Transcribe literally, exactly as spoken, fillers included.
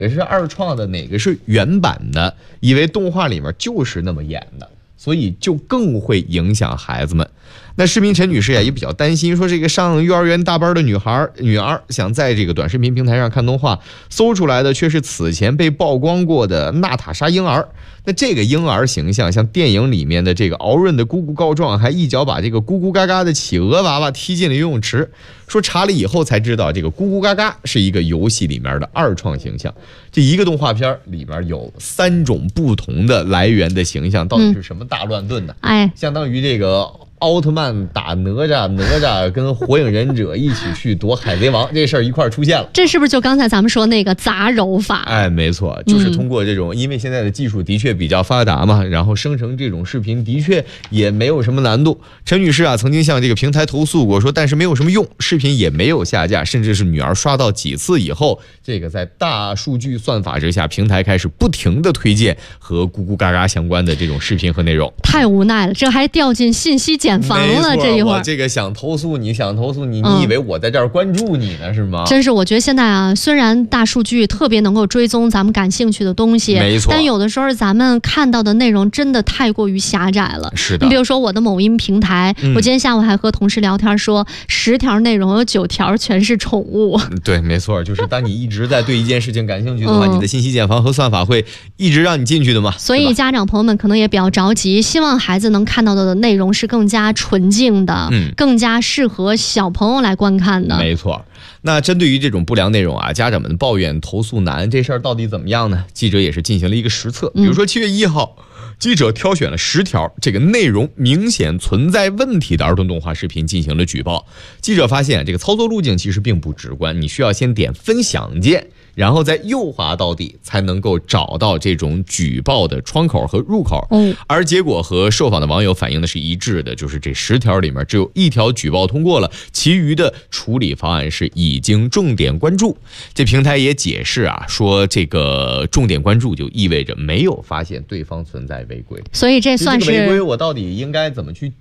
哪个是二创的，哪个是原版的，以为动画里面就是那么演的，所以就更会影响孩子们。那视频陈女士呀也比较担心，说这个上幼儿园大班的女孩女儿想在这个短视频平台上看动画，搜出来的却是此前被曝光过的娜塔莎婴儿。那这个婴儿形象像电影里面的这个敖润的咕咕告状，还一脚把这个咕咕嘎嘎的企鹅娃娃踢进了游泳池。说查了以后才知道，这个咕咕嘎嘎是一个游戏里面的二创形象。这一个动画片里面有三种不同的来源的形象，到底是什么大乱炖呢？ 哎， 相当于这个奥特曼打哪吒，哪吒跟火影忍者一起去夺海贼王，这事儿一块儿出现了。 这是不是就刚才咱们说那个杂糅法？ 哎，没错，就是通过这种、嗯，因为现在的技术的确比较发达嘛，然后生成这种视频的确也没有什么难度。陈女士啊，曾经向这个平台投诉过，说但是没有什么用，视频也没有下架，甚至是女儿刷到几次以后，这个在大数据算法之下，平台开始不停的推荐和咕咕嘎嘎相关的这种视频和内容。 太无奈了，这还掉进信息茧房了。这一会儿我这个想投诉你，想投诉你，你以为我在这儿关注你呢、嗯、是吗？ 真是，我觉得现在啊，虽然大数据特别能够追踪咱们感兴趣的东西， 没错， 但有的时候咱们看到的内容真的太过于狭窄了。 是的， 你比如说我的某音平台、嗯，我今天下午还和同事聊天说，十条内容有九条全是宠物。 对，没错，就是当你一直在对一件事情感兴趣的话，嗯、你的信息茧房和算法会一直让你进去的嘛。 所以家长朋友们可能也比较着急，希望孩子能看到的内容是更加纯净的，嗯，更加适合小朋友来观看的。 没错。那针对于这种不良内容啊，家长们抱怨投诉难，这事儿到底怎么样呢？记者也是进行了一个实测，比如说七月一号。嗯，记者挑选了十条这个内容明显存在问题的儿童动画视频进行了举报。记者发现，这个操作路径其实并不直观，你需要先点分享键，然后再右滑到底，才能够找到这种举报的窗口和入口。嗯，而结果和受访的网友反映的是一致的，就是这十条里面只有一条举报通过了，其余的处理方案是已经重点关注。这平台也解释啊，说这个重点关注就意味着没有发现对方存在违规， 所以这算是违规，我到底应该怎么去